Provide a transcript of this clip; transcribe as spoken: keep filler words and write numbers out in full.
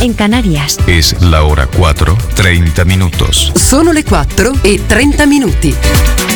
en Canarias. Es la hora cuatro, treinta minutos. Sono le quattro e trenta minuti.